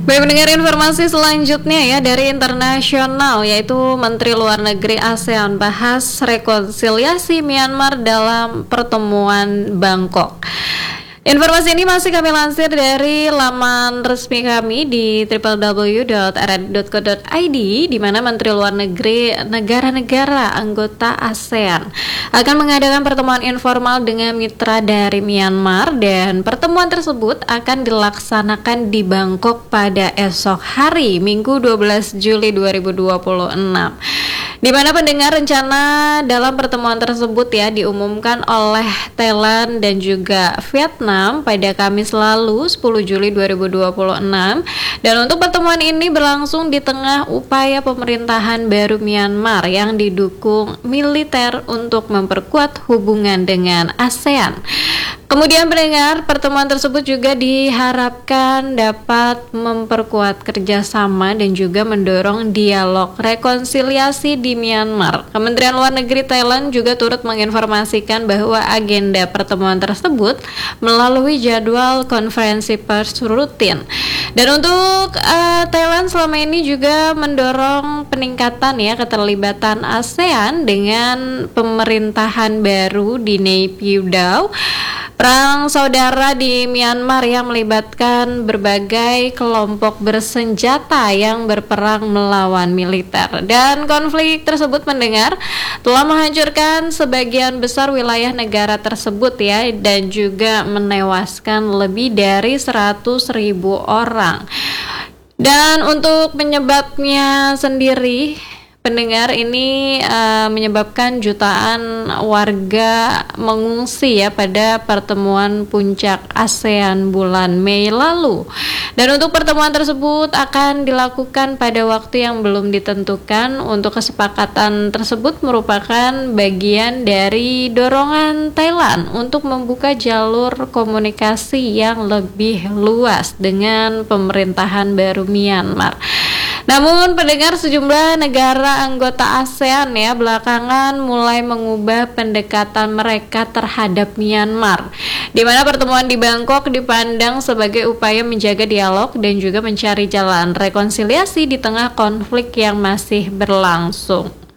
Baik, mendengar informasi selanjutnya ya dari internasional, yaitu Menteri Luar Negeri ASEAN bahas rekonsiliasi Myanmar dalam pertemuan Bangkok. Informasi ini masih kami lansir dari laman resmi kami di www.rri.co.id, di mana Menteri Luar Negeri negara-negara anggota ASEAN akan mengadakan pertemuan informal dengan mitra dari Myanmar, dan pertemuan tersebut akan dilaksanakan di Bangkok pada esok hari Minggu 12 Juli 2026. Di mana pendengar rencana dalam pertemuan tersebut ya diumumkan oleh Thailand dan juga Vietnam pada Kamis lalu 10 Juli 2026, dan untuk pertemuan ini berlangsung di tengah upaya pemerintahan baru Myanmar yang didukung militer untuk memperkuat hubungan dengan ASEAN. Kemudian pendengar, pertemuan tersebut juga diharapkan dapat memperkuat kerjasama dan juga mendorong dialog rekonsiliasi di Myanmar. Kementerian Luar Negeri Thailand juga turut menginformasikan bahwa agenda pertemuan tersebut melalui jadwal konferensi pers rutin. Dan untuk Thailand selama ini juga mendorong peningkatan ya keterlibatan ASEAN dengan pemerintahan baru di Nay Pyiu Dau, perang saudara di Myanmar yang melibatkan berbagai kelompok bersenjata yang berperang melawan militer. Dan konflik tersebut mendengar telah menghancurkan sebagian besar wilayah negara tersebut ya, dan juga menewaskan lebih dari 100.000 orang. Dan untuk penyebabnya sendiri, pendengar, ini menyebabkan jutaan warga mengungsi ya pada pertemuan puncak ASEAN bulan Mei lalu. Dan untuk pertemuan tersebut akan dilakukan pada waktu yang belum ditentukan. Untuk kesepakatan tersebut merupakan bagian dari dorongan Thailand untuk membuka jalur komunikasi yang lebih luas dengan pemerintahan baru Myanmar. Namun pendengar, sejumlah negara anggota ASEAN ya belakangan mulai mengubah pendekatan mereka terhadap Myanmar, di mana pertemuan di Bangkok dipandang sebagai upaya menjaga dialog dan juga mencari jalan rekonsiliasi di tengah konflik yang masih berlangsung.